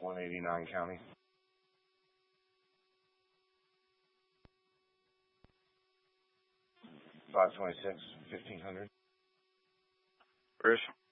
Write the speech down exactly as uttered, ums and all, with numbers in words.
one eighty-nine county. five twenty-six, fifteen hundred. Bruce?